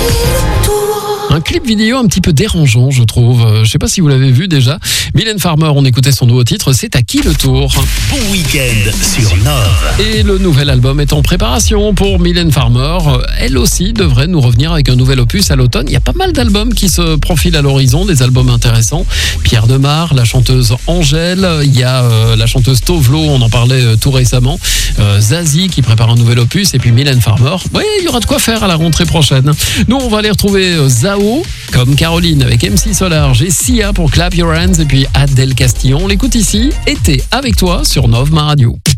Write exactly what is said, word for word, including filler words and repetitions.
Un clip vidéo un petit peu dérangeant, je trouve. Euh, je sais pas si vous l'avez vu déjà. Mylène Farmer, on écoutait son nouveau titre, c'est À qui le tour? Bon week-end sur Nove. Et le nouvel album est en préparation pour Mylène Farmer. Elle aussi devrait nous revenir avec un nouvel opus à l'automne. Il y a pas mal d'albums qui se profilent à l'horizon, des albums intéressants. Pierre Demar, la chanteuse Angèle, il y a euh, la chanteuse Tovlo, on en parlait euh, tout récemment. Euh, Zazie qui prépare un nouvel opus et puis Mylène Farmer. Oui, il y aura de quoi faire à la rentrée prochaine. Nous, on va aller retrouver euh, Zao, comme Caroline avec M C Solar, j'ai Sia pour Clap Your Hands et puis Adèle Castillon. On l'écoute ici, Été avec toi sur Nove Ma Radio.